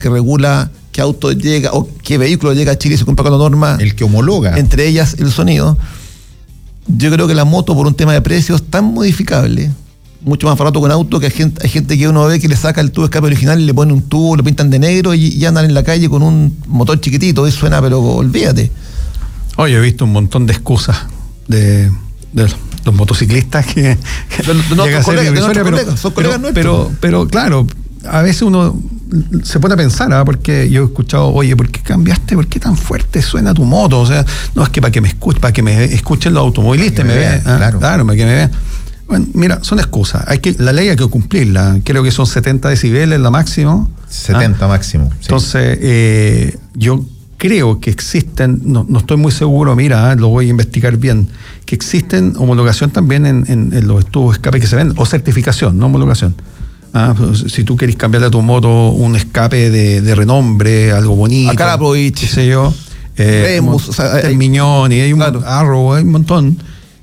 que regula qué auto llega o qué vehículo llega a Chile y se compra con la norma. El que homologa. Entre ellas el sonido. Yo creo que la moto, por un tema de precios tan modificable, mucho más barato que un auto, que hay gente que uno ve que le saca el tubo de escape original y le pone un tubo, lo pintan de negro y andan en la calle con un motor chiquitito. Eso suena, pero olvídate. Oye, he visto un montón de excusas de los motociclistas que llega a ser irrisoria, son colegas nuestros. Pero claro, a veces uno se pone a pensar, porque yo he escuchado, oye, ¿por qué cambiaste? ¿Por qué tan fuerte suena tu moto? O sea, no, es que para que me escuchen los automovilistas, me vean. Claro, para que me vean. Bueno, mira, son excusas. La ley hay que cumplirla. Creo que son 70 decibeles la máximo. 70 máximo. Sí. Entonces, yo creo que existen, no estoy muy seguro, mira, lo voy a investigar bien, que existen homologación también en los tubos de escape que se ven, o certificación, no homologación. Pues, si tú querés cambiarle a tu moto un escape de renombre, algo bonito. A Caraprovich. Qué sé yo. Remus, el Miñón, y hay un Arrow, hay un montón.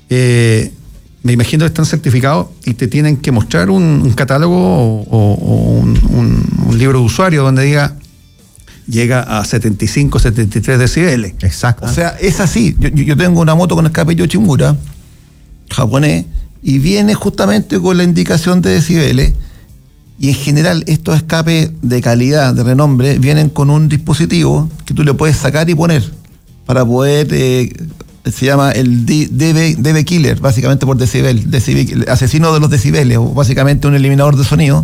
Me imagino que están certificados y te tienen que mostrar un catálogo o un libro de usuario donde diga llega a 75, 73 decibeles. Exacto. O sea, es así. Yo tengo una moto con escape Yoshimura, japonés, y viene justamente con la indicación de decibeles. Y en general estos escapes de calidad, de renombre, vienen con un dispositivo que tú le puedes sacar y poner para poder, se llama el DB Killer, básicamente por decibel, asesino de los decibeles, o básicamente un eliminador de sonido,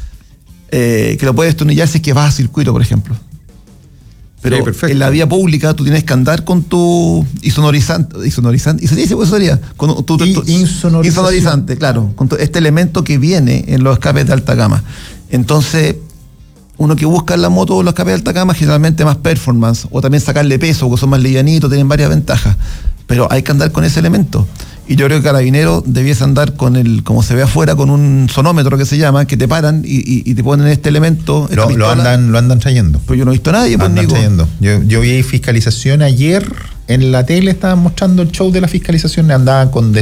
que lo puedes destornillar si es que vas a circuito, por ejemplo. Pero sí, en la vía pública tú tienes que andar con tu insonorizante, ¿y se dice cuál sería? Con tu insonorizante, claro, con este elemento que viene en los escapes de alta gama. Entonces, uno que busca en la moto los escapes de alta gama, generalmente más performance, o también sacarle peso, porque son más livianitos, tienen varias ventajas. Pero hay que andar con ese elemento. Y yo creo que Carabinero debiese andar con como se ve afuera, con un sonómetro que se llama, que te paran y te ponen este elemento. Lo andan trayendo. Pero yo no he visto a nadie, pues, Nico. Yo vi fiscalización ayer, en la tele estaban mostrando el show de la fiscalización, andaban con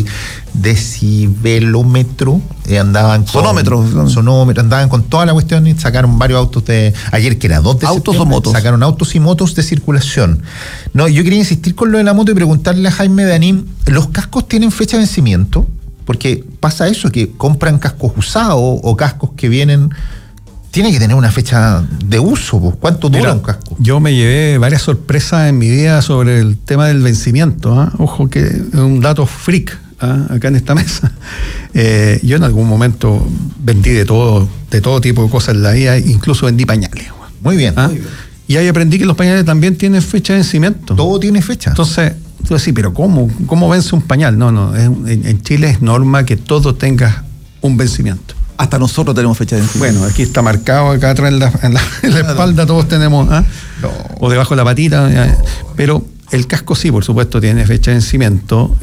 decibelómetro, andaban con sonómetro, andaban con toda la cuestión y sacaron varios autos ayer, que era 2 de autos o motos. Sacaron autos y motos de circulación. No, yo quería insistir con lo de la moto y preguntarle a Jaime Danín, ¿los cascos tienen fecha de vencimiento? Porque pasa eso, que compran cascos usados o cascos que vienen. Tiene que tener una fecha de uso. ¿Cuánto dura un casco? Yo me llevé varias sorpresas en mi vida sobre el tema del vencimiento. Ojo, que es un dato freak acá en esta mesa. Yo en algún momento vendí de todo tipo de cosas en la vida, incluso vendí pañales. Muy bien. Muy bien. Y ahí aprendí que los pañales también tienen fecha de vencimiento. Todo tiene fecha. Entonces, tú decís, pero ¿cómo vence un pañal? No, en Chile es norma que todo tenga un vencimiento. Hasta nosotros tenemos fecha de vencimiento. Bueno, aquí está marcado, acá atrás en la espalda todos tenemos, o debajo de la patita, pero el casco sí, por supuesto, tiene fecha de vencimiento.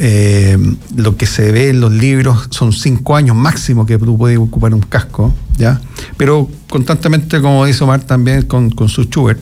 Lo que se ve en los libros son 5 años máximo que tú puedes ocupar un casco, ¿ya? Pero constantemente, como dice Omar también con su Schubert,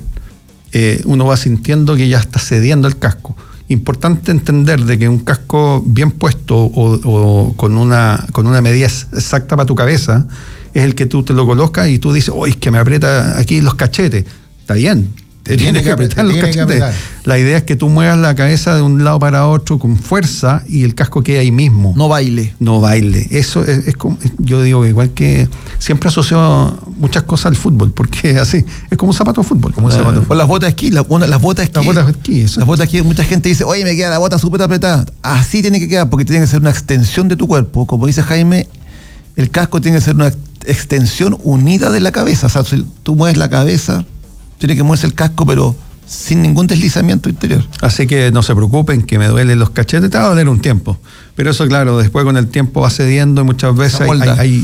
uno va sintiendo que ya está cediendo el casco. Importante entender de que un casco bien puesto o con una medida exacta para tu cabeza es el que tú te lo colocas y tú dices, es que me aprieta aquí los cachetes. Está bien, te tiene que apretar los cachetes. La idea es que tú muevas la cabeza de un lado para otro con fuerza y el casco quede ahí mismo. No baile. Eso es como, yo digo, igual que siempre asocio muchas cosas al fútbol, porque así, es como un zapato de fútbol. O las botas de esquí, las botas de esquí, mucha gente dice, oye, me queda la bota súper apretada. Así tiene que quedar, porque tiene que ser una extensión de tu cuerpo. Como dice Jaime, el casco tiene que ser una extensión unida de la cabeza. O sea, si tú mueves la cabeza, tiene que moverse el casco, pero sin ningún deslizamiento interior. Así que no se preocupen que me duelen los cachetes, te va a doler un tiempo. Pero eso, claro, después con el tiempo va cediendo y muchas veces hay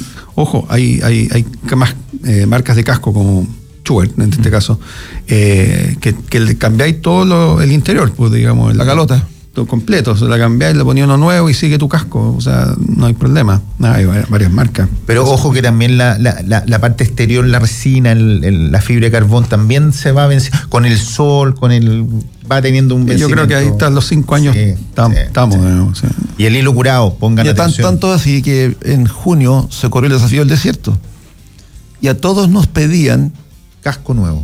más marcas de casco como Schubert, en este caso, que le cambiáis todo el interior, pues digamos. La calota. Todo completo, se la cambiáis, le ponía uno nuevo y sigue tu casco, o sea, no hay problema. Hay varias marcas. Pero ojo que también la parte exterior, la resina, la fibra de carbón también se va a vencer con el sol, va teniendo un vencimiento. Yo creo que ahí están los 5 años, estamos. Sí. Y el hilo curado, pongan atención. Tanto así que en junio se corrió el desafío del desierto. Y a todos nos pedían casco nuevo.